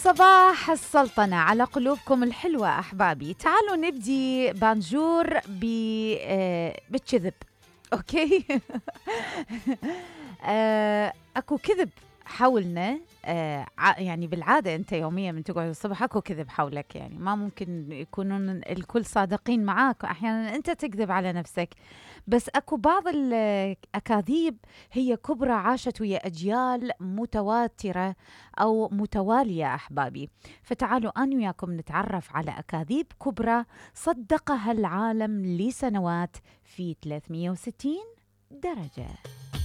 صباح السلطنة على قلوبكم الحلوة أحبابي. تعالوا نبدي بانجور بالكذب. أوكي. أكو كذب حولنا. يعني بالعادة أنت يوميا من تقعد الصبح أكو كذب حولك، يعني ما ممكن يكونون الكل صادقين معاك، أحيانا أنت تكذب على نفسك. بس أكو بعض الأكاذيب هي كبرى عاشت ويا أجيال متواترة أو متوالية أحبابي. فتعالوا أنا وياكم نتعرف على أكاذيب كبرى صدقها العالم لسنوات في 360 درجة.